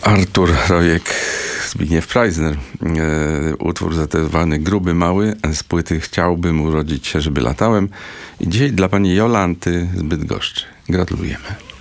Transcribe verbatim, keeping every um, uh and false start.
Artur Rojek, Zbigniew Preissner. E, utwór zatytułowany Gruby Mały z płyty Chciałbym urodzić się, żeby latałem. I dzisiaj dla pani Jolanty z Bydgoszczy. Gratulujemy.